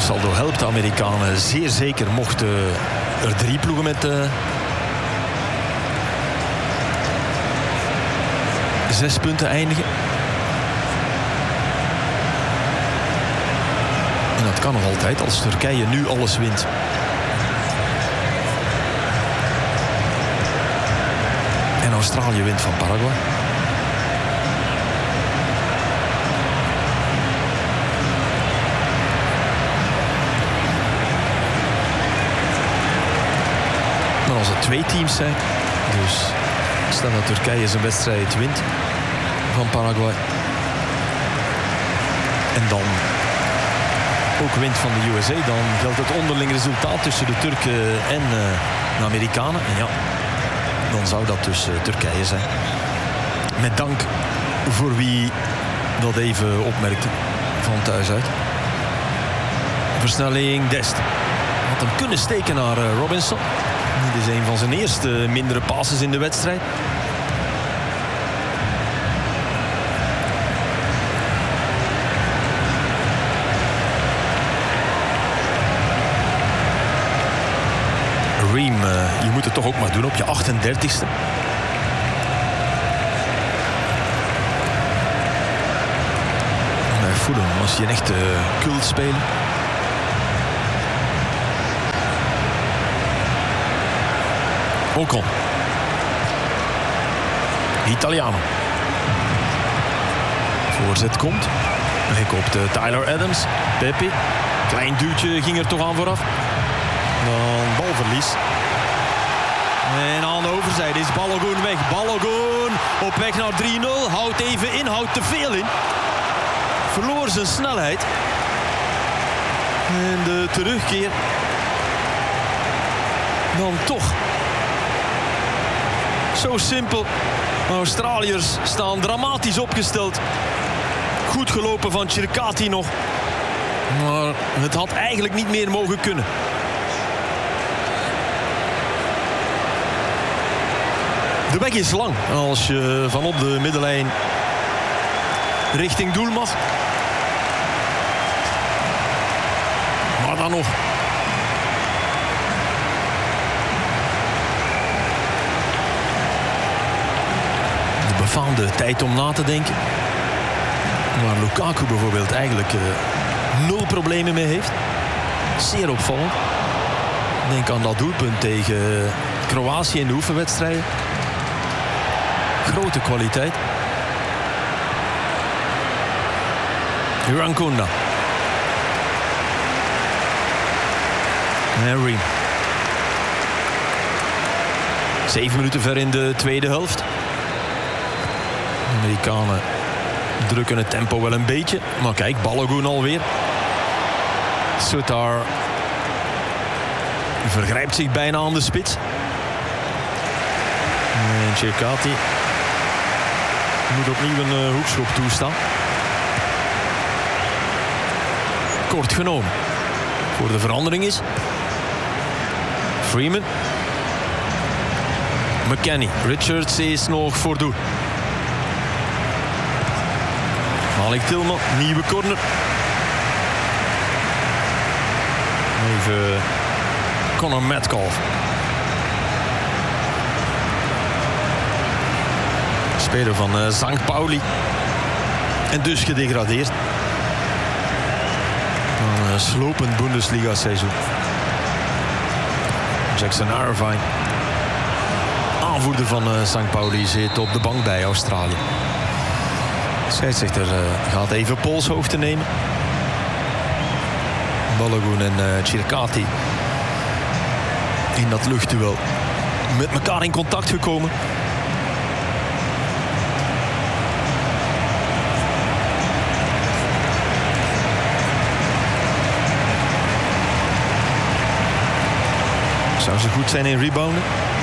Saldo helpt de Amerikanen zeer zeker mochten er 3 ploegen met 6 punten eindigen. En dat kan nog altijd als Turkije nu alles wint. En Australië wint van Paraguay. Maar als het 2 teams zijn, dus stel dat Turkije zijn wedstrijd wint van Paraguay en dan ook wint van de USA, dan geldt het onderling resultaat tussen de Turken en de Amerikanen. En ja, dan zou dat dus Turkije zijn. Met dank voor wie dat even opmerkte van thuis uit. Versnelling Dest. Had hem kunnen steken naar Robinson. Dit is een van zijn eerste mindere passes in de wedstrijd. Ream, je moet het toch ook maar doen op je 38ste. Bij Fulham was hij een echte cultspeler. Ocon. Italiano. Voorzet komt. Hij koopt Tyler Adams. Pepe. Klein duwtje ging er toch aan vooraf. Dan balverlies. En aan de overzijde is Balogun weg. Balogun op weg naar 3-0. Houdt even in, houdt te veel in. Verloor zijn snelheid. En de terugkeer. Dan toch. Zo simpel. Australiërs staan dramatisch opgesteld. Goed gelopen van Chircati nog. Maar het had eigenlijk niet meer mogen kunnen. De weg is lang als je vanop de middenlijn richting doel mag. Maar dan nog. De befaamde tijd om na te denken. Waar Lukaku bijvoorbeeld eigenlijk 0 problemen mee heeft. Zeer opvallend. Denk aan dat doelpunt tegen Kroatië in de oefenwedstrijden. Grote kwaliteit. Rankunda. Harry. 7 minuten ver in de tweede helft. De Amerikanen drukken het tempo wel een beetje. Maar kijk, Balogun alweer. Sutar vergrijpt zich bijna aan de spits. En Chircati moet opnieuw een hoekschop toestaan. Kort genomen. Voor de verandering is Freeman. McKennie. Richards is nog voor doel. Malik Tillman. Nieuwe corner. Even Connor Metcalf. Speler van St. Pauli. En dus gedegradeerd. Een slopend Bundesliga-seizoen. Jackson Irvine, aanvoerder van St. Pauli, zit op de bank bij Australië. De scheidsrechter gaat even polshoogte nemen. Balogun en Chircati in dat luchtduel met elkaar in contact gekomen. Zou ze goed zijn in rebounden?